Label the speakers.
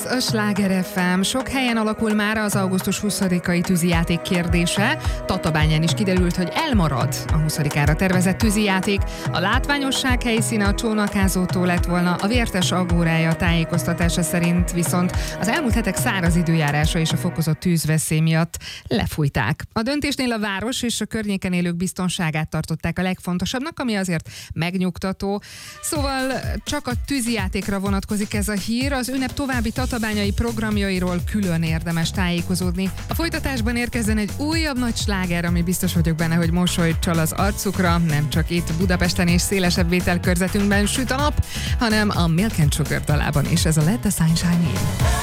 Speaker 1: Ez a Sláger FM. Sok helyen alakul már az augusztus 20-ai tűzijáték kérdése. Tatabányán is kiderült, hogy elmarad a 20-ára tervezett tűzijáték. A látványosság helyszíne a Csónakázótó lett volna, a Vértes Agórája tájékoztatása szerint viszont az elmúlt hetek száraz időjárása és a fokozott tűzveszély miatt lefújták. A döntésnél a város és a környéken élők biztonságát tartották a legfontosabbnak, ami azért megnyugtató. Szóval csak a tűzijátékra vonatkozik ez a hír, az ünnep további tatabányai programjairól külön érdemes tájékozódni. A folytatásban érkezzen egy újabb nagy sláger, ami biztos vagyok benne, hogy mosolyt csal az arcukra, nem csak itt Budapesten és szélesebb vételkörzetünkben süt a nap, hanem a Milk and Sugar dalában is, ez a Let the Sunshine In.